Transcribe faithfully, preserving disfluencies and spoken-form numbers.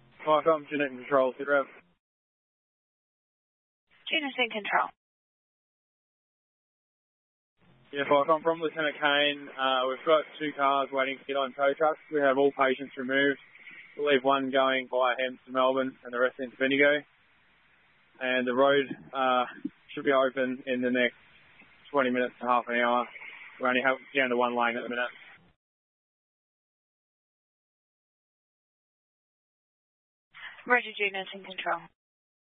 Welcome, Unit in Control, sit rep. Unit in Control. Yeah, welcome from Lieutenant Kane. Uh, we've got two cars waiting to get on tow trucks. We have all patients removed. We'll leave one going via Hems to Melbourne and the rest into Bendigo. And the road uh, should be open in the next twenty minutes to half an hour. We only have down to one lane at the minute. Roger, Unit in Control.